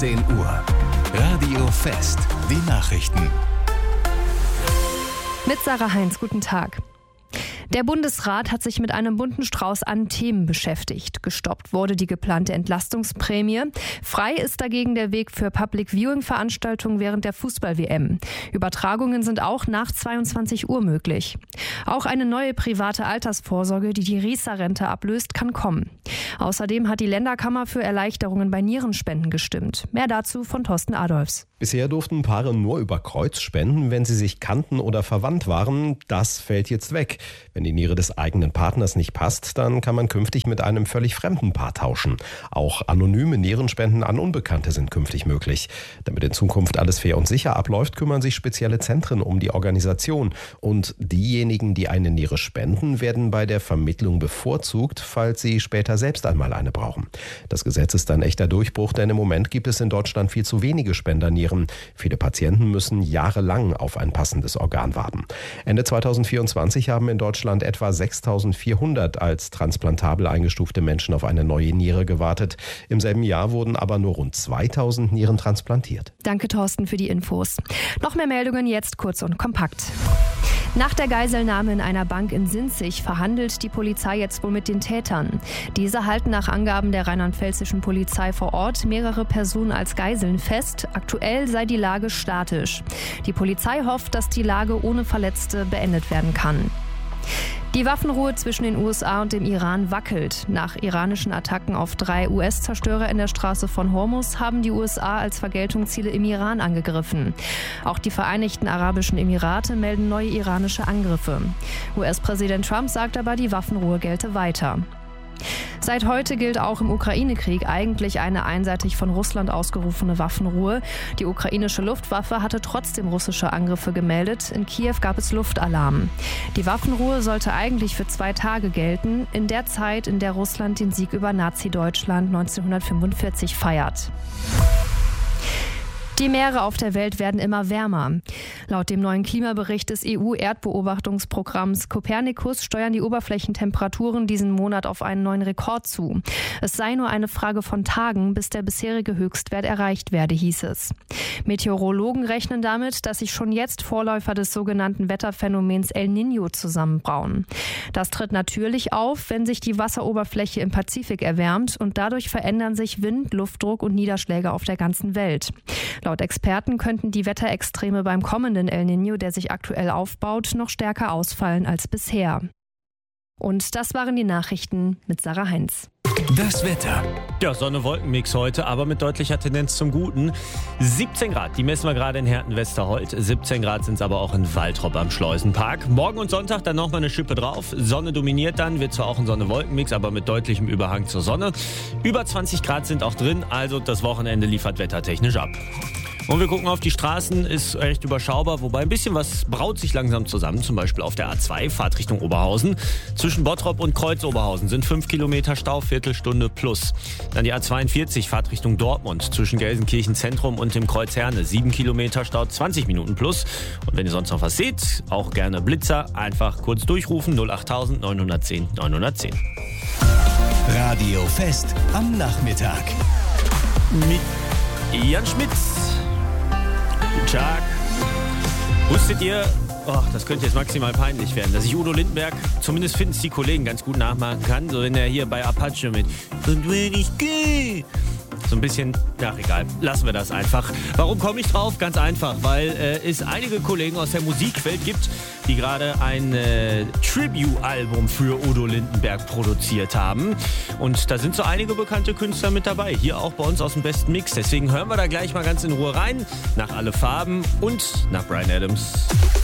10 Uhr. Radio Fest. Die Nachrichten. Mit Sarah Heinz, guten Tag. Der Bundesrat hat sich mit einem bunten Strauß an Themen beschäftigt. Gestoppt wurde die geplante Entlastungsprämie. Frei ist dagegen der Weg für Public-Viewing-Veranstaltungen während der Fußball-WM. Übertragungen sind auch nach 22 Uhr möglich. Auch eine neue private Altersvorsorge, die Riester-Rente ablöst, kann kommen. Außerdem hat die Länderkammer für Erleichterungen bei Nierenspenden gestimmt. Mehr dazu von Thorsten Adolfs. Bisher durften Paare nur über Kreuz spenden, wenn sie sich kannten oder verwandt waren. Das fällt jetzt weg. Wenn die Niere des eigenen Partners nicht passt, dann kann man künftig mit einem völlig fremden Paar tauschen. Auch anonyme Nierenspenden an Unbekannte sind künftig möglich. Damit in Zukunft alles fair und sicher abläuft, kümmern sich spezielle Zentren um die Organisation. Und diejenigen, die eine Niere spenden, werden bei der Vermittlung bevorzugt, falls sie später selbst einmal eine brauchen. Das Gesetz ist ein echter Durchbruch, denn im Moment gibt es in Deutschland viel zu wenige Spendernieren. Viele Patienten müssen jahrelang auf ein passendes Organ warten. Ende 2024 haben in Deutschland etwa 6.400 als transplantabel eingestufte Menschen auf eine neue Niere gewartet. Im selben Jahr wurden aber nur rund 2.000 Nieren transplantiert. Danke, Thorsten, für die Infos. Noch mehr Meldungen jetzt kurz und kompakt. Nach der Geiselnahme in einer Bank in Sinzig verhandelt die Polizei jetzt wohl mit den Tätern. Diese halten nach Angaben der rheinland-pfälzischen Polizei vor Ort mehrere Personen als Geiseln fest. Aktuell sei die Lage statisch. Die Polizei hofft, dass die Lage ohne Verletzte beendet werden kann. Die Waffenruhe zwischen den USA und dem Iran wackelt. Nach iranischen Attacken auf 3 US-Zerstörer in der Straße von Hormuz haben die USA als Vergeltung Ziele im Iran angegriffen. Auch die Vereinigten Arabischen Emirate melden neue iranische Angriffe. US-Präsident Trump sagt aber, die Waffenruhe gelte weiter. Seit heute gilt auch im Ukraine-Krieg eigentlich eine einseitig von Russland ausgerufene Waffenruhe. Die ukrainische Luftwaffe hatte trotzdem russische Angriffe gemeldet. In Kiew gab es Luftalarm. Die Waffenruhe sollte eigentlich für 2 Tage gelten, in der Zeit, in der Russland den Sieg über Nazi-Deutschland 1945 feiert. Die Meere auf der Welt werden immer wärmer. Laut dem neuen Klimabericht des EU-Erdbeobachtungsprogramms Copernicus steuern die Oberflächentemperaturen diesen Monat auf einen neuen Rekord zu. Es sei nur eine Frage von Tagen, bis der bisherige Höchstwert erreicht werde, hieß es. Meteorologen rechnen damit, dass sich schon jetzt Vorläufer des sogenannten Wetterphänomens El Niño zusammenbrauen. Das tritt natürlich auf, wenn sich die Wasseroberfläche im Pazifik erwärmt und dadurch verändern sich Wind, Luftdruck und Niederschläge auf der ganzen Welt. Laut Experten könnten die Wetterextreme beim kommenden El Niño, der sich aktuell aufbaut, noch stärker ausfallen als bisher. Und das waren die Nachrichten mit Sarah Heinz. Das Wetter. Ja, Sonne-Wolken-Mix heute, aber mit deutlicher Tendenz zum Guten. 17 Grad, die messen wir gerade in Herten-Westerholt. 17 Grad sind es aber auch in Waltrop am Schleusenpark. Morgen und Sonntag dann nochmal eine Schippe drauf. Sonne dominiert dann, wird zwar auch ein Sonne-Wolken-Mix, aber mit deutlichem Überhang zur Sonne. Über 20 Grad sind auch drin, also das Wochenende liefert wettertechnisch ab. Und wir gucken auf die Straßen, ist recht überschaubar, wobei ein bisschen was braut sich langsam zusammen. Zum Beispiel auf der A2, Fahrtrichtung Oberhausen. Zwischen Bottrop und Kreuz-Oberhausen sind 5 Kilometer Stau, Viertelstunde plus. Dann die A42, Fahrtrichtung Dortmund. Zwischen Gelsenkirchen Zentrum und dem Kreuz Herne. 7 Kilometer Stau, 20 Minuten plus. Und wenn ihr sonst noch was seht, auch gerne Blitzer. Einfach kurz durchrufen, 08000 910 910. Radio Fest am Nachmittag. Mit Jan Schmitz. Guten Tag. Wusstet ihr, das könnte jetzt maximal peinlich werden, dass ich Udo Lindenberg, zumindest finden es die Kollegen, ganz gut nachmachen kann, so wenn er hier bei Apache mit "Und wenn ich gehe", so ein bisschen, ach egal, lassen wir das einfach. Warum komme ich drauf? Ganz einfach, weil es einige Kollegen aus der Musikwelt gibt, die gerade ein Tribute-Album für Udo Lindenberg produziert haben. Und da sind so einige bekannte Künstler mit dabei, hier auch bei uns aus dem besten Mix. Deswegen hören wir da gleich mal ganz in Ruhe rein, nach Alle Farben und nach Bryan Adams.